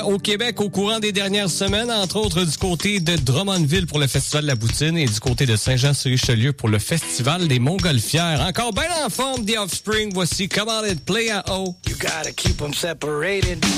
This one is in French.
au Québec au courant des dernières semaines, entre autres du côté de Drummondville pour le Festival de la Poutine et du côté de Saint-Jean-sur-Richelieu pour le Festival des Montgolfières. Encore bien en forme, The Offspring, voici Come On and Play à O. You gotta keep them separated.